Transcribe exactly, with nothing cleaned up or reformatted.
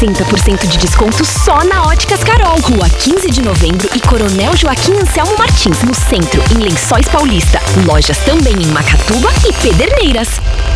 setenta por cento de desconto só na Óticas Carol. Rua quinze de novembro e Coronel Joaquim Anselmo Martins, no centro, em Lençóis Paulista. Lojas também em Macatuba e Pederneiras.